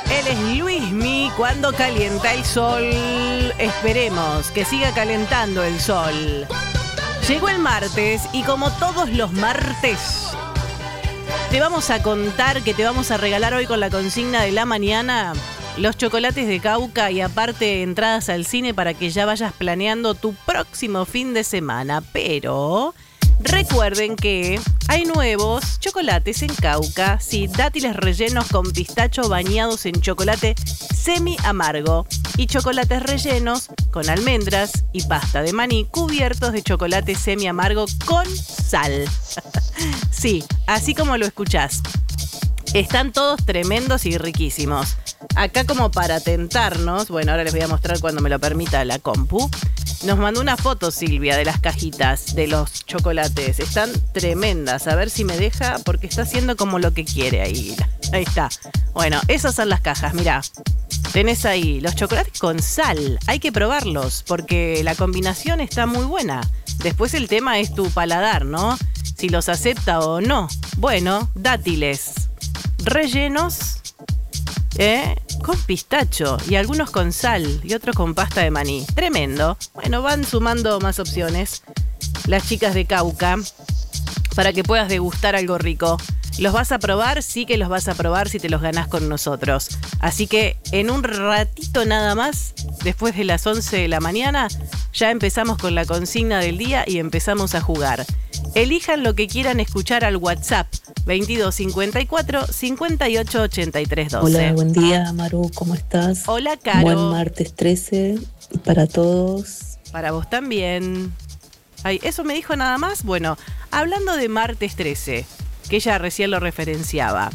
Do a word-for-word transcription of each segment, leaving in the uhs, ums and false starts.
Él es Luismi, cuando calienta el sol. Esperemos que siga calentando el sol. Llegó el martes y como todos los martes, te vamos a contar que te vamos a regalar hoy con la consigna de la mañana los chocolates de Cauca y aparte entradas al cine para que ya vayas planeando tu próximo fin de semana. Pero recuerden que hay nuevos chocolates en Cauca, sí, dátiles rellenos con pistacho bañados en chocolate semi amargo y chocolates rellenos con almendras y pasta de maní cubiertos de chocolate semi amargo con sal. Sí, así como lo escuchás. Están todos tremendos y riquísimos. Acá como para tentarnos, bueno, ahora les voy a mostrar cuando me lo permita la compu. Nos mandó una foto Silvia de las cajitas de los chocolates. Están tremendas. A ver si me deja, porque está haciendo como lo que quiere ahí. Ahí está. Bueno, esas son las cajas, mirá. Tenés ahí los chocolates con sal. Hay que probarlos, porque la combinación está muy buena. Después el tema es tu paladar, ¿no? Si los acepta o no. Bueno, dátiles rellenos, ¿eh? Con pistacho y algunos con sal y otros con pasta de maní. Tremendo. Bueno, van sumando más opciones las chicas de Cauca para que puedas degustar algo rico. ¿Los vas a probar? Sí que los vas a probar si te los ganás con nosotros. Así que en un ratito nada más, después de las once de la mañana, ya empezamos con la consigna del día y empezamos a jugar. Elijan lo que quieran escuchar al WhatsApp veintidós cincuenta y cuatro cincuenta y ocho ochenta y tres doce. Hola, buen día, Maru, ¿cómo estás? Hola, Caro. Buen martes trece para todos. Para vos también. Ay, ¿eso me dijo nada más? Bueno, hablando de martes trece, que ella recién lo referenciaba.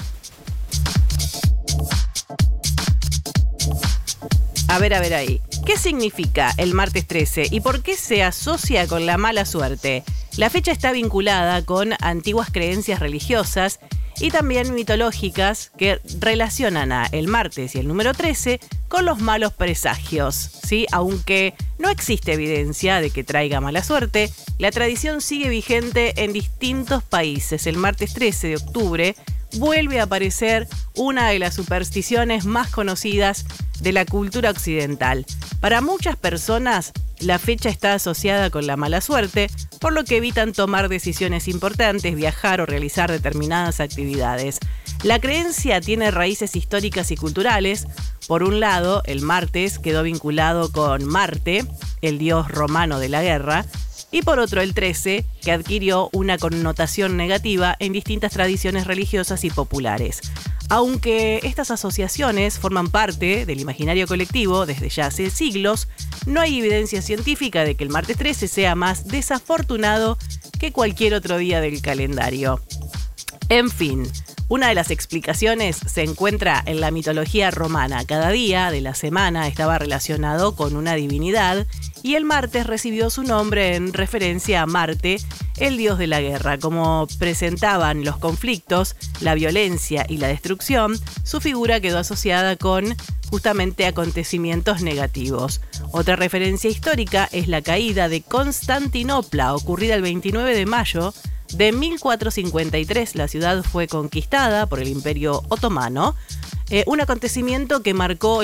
A ver, a ver ahí. ¿Qué significa el martes trece y por qué se asocia con la mala suerte? La fecha está vinculada con antiguas creencias religiosas y también mitológicas que relacionan a el martes y el número trece con los malos presagios, ¿sí? Aunque no existe evidencia de que traiga mala suerte, la tradición sigue vigente en distintos países. El martes trece de octubre vuelve a aparecer una de las supersticiones más conocidas de la cultura occidental. Para muchas personas, la fecha está asociada con la mala suerte, por lo que evitan tomar decisiones importantes, viajar o realizar determinadas actividades. La creencia tiene raíces históricas y culturales. Por un lado, el martes quedó vinculado con Marte, el dios romano de la guerra, y por otro el trece, que adquirió una connotación negativa en distintas tradiciones religiosas y populares. Aunque estas asociaciones forman parte del imaginario colectivo desde ya hace siglos, no hay evidencia científica de que el martes trece sea más desafortunado que cualquier otro día del calendario. En fin, una de las explicaciones se encuentra en la mitología romana. Cada día de la semana estaba relacionado con una divinidad y el martes recibió su nombre en referencia a Marte, el dios de la guerra. Como presentaban los conflictos, la violencia y la destrucción, su figura quedó asociada con justamente acontecimientos negativos. Otra referencia histórica es la caída de Constantinopla, ocurrida el veintinueve de mayo de mil cuatrocientos cincuenta y tres. La ciudad fue conquistada por el Imperio Otomano, eh, un acontecimiento que marcó